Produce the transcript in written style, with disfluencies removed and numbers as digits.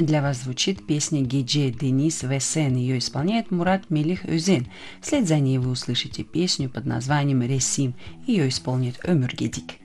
Для вас звучит песня «Гece Deniz ve Sen». Ее исполняет Мурат Мелих Özен. Вслед за ней вы услышите песню под названием «Resim». Ее исполнит Ömür Gedik.